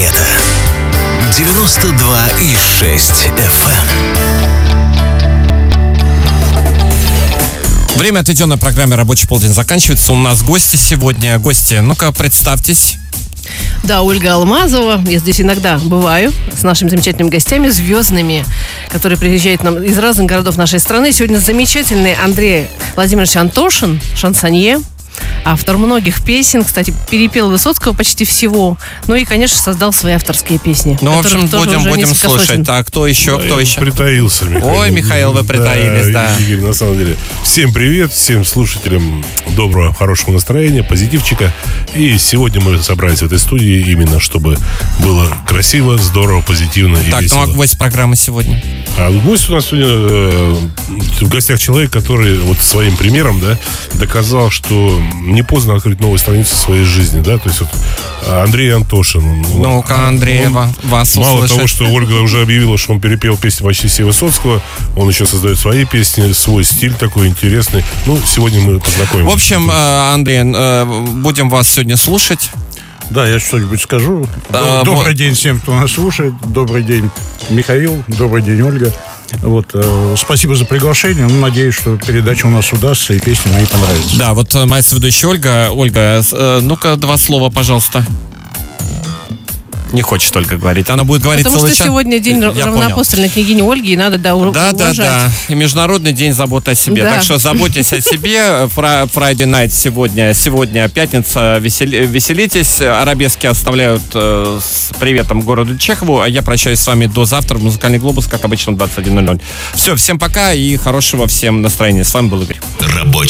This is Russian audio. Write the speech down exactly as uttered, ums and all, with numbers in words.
Планета. девяносто два и шесть эф эм. Время, отведенное программе «Рабочий полдень», заканчивается. У нас гости сегодня. Гости, ну-ка, представьтесь. Да, Ольга Алмазова. Я здесь иногда бываю с нашими замечательными гостями, звездными, которые приезжают нам из разных городов нашей страны. Сегодня замечательный Андрей Владимирович Антошин, шансонье, автор многих песен. Кстати, перепел Высоцкого почти всего. Ну и, конечно, создал свои авторские песни. Ну, в общем, будем, будем слушать. Сотен. А кто еще? Да, кто еще? Притаился, Михаил. Ой, Михаил, вы притаились, да. да. Игорь, на самом деле. Всем привет, всем слушателям доброго, хорошего настроения, позитивчика. И сегодня мы собрались в этой студии именно, чтобы было красиво, здорово, позитивно и так, весело. ну а гость программы сегодня? А гость у нас сегодня э, в гостях человек, который вот своим примером, да, доказал, что не поздно открыть новую страницу своей жизни, да, то есть вот Андрей Антошин. Ну-ка, Андрей, он, вас мало услышать. того, что Ольга уже объявила, что он перепел песни почти все Высоцкого, он еще создает свои песни, свой стиль такой интересный. Ну, сегодня мы познакомимся. В общем, Андрей, будем вас сегодня слушать. Да, я что-нибудь скажу. А, Добрый вот. день всем, кто нас слушает. Добрый день, Михаил. Добрый день, Ольга. Вот, э, спасибо за приглашение. Ну, надеюсь, что передача у нас удастся и песни мои понравятся. Да, вот моя соведущая Ольга. Ольга, э, ну-ка, два слова, пожалуйста. Не хочет только говорить. Она будет говорить Потому целый что час. сегодня день Я равноапостольной княгини Ольги, и надо, да, Да, да, уважать. да. И Международный день заботы о себе. Да. Так что заботьтесь о себе. Friday night сегодня. Сегодня пятница. Весели- веселитесь. Арабески оставляют э, с приветом городу Чехову. А я прощаюсь с вами до завтра. Музыкальный глобус, как обычно, в двадцать один ноль ноль. Все, всем пока и хорошего всем настроения. С вами был Игорь. Рабочий